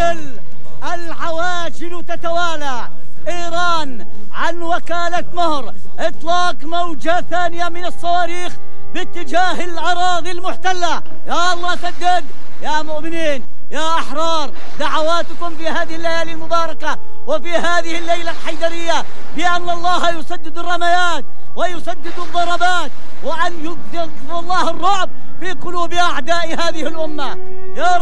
تنزل، العواجل تتوالى. إيران عن وكالة مهر إطلاق موجة ثانية من الصواريخ باتجاه الأراضي المحتلة. يا الله سدد يا مؤمنين يا أحرار، دعواتكم في هذه الليالي المباركة وفي هذه الليلة الحيدرية بأن الله يسدد الرميات ويسدد الضربات، وأن يقذف الله الرعب في قلوب أعداء هذه الأمة. يا